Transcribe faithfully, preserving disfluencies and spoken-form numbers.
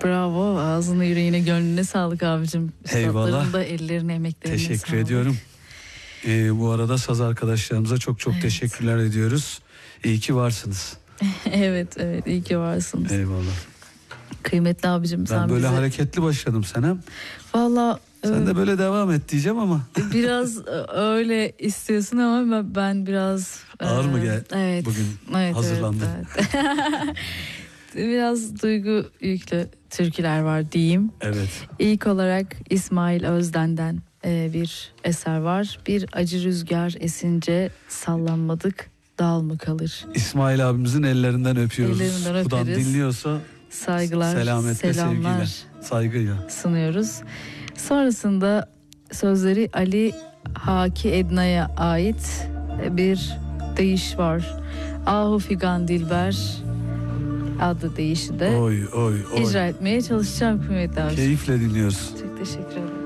Bravo, ağzına yüreğine gönlüne sağlık abicim. Eyvallah. Da ellerine emeklerine teşekkür sağlık. ediyorum. Ee, bu arada saz arkadaşlarımıza çok çok evet. teşekkürler ediyoruz. İyi ki varsınız. evet evet iyi ki varsınız. Eyvallah. Kıymetli abicim ben sen böyle bize... hareketli başladım sana. Valla. Sen de böyle devam et diyeceğim ama. Biraz öyle istiyorsun ama ben biraz... Ağır e... mı gel evet. bugün evet, hazırlandım. Evet, evet. Biraz duygu yüklü türküler var diyeyim. Evet. İlk olarak İsmail Özden'den e, bir eser var. Bir acı rüzgar esince sallanmadık dal mı kalır? İsmail abimizin ellerinden öpüyoruz. Ellerinden öperiz. Buradan dinliyorsa saygılar, selametle, selamlar sevgiyle, saygıyla sunuyoruz. Sonrasında sözleri Ali Haki Edna'ya ait bir deyiş var. Ahu Figan Dilber adlı deyişi de oy, oy, oy. icra etmeye çalışacağım kıymetli abi. Keyifle dinliyoruz. Çok teşekkür ederim.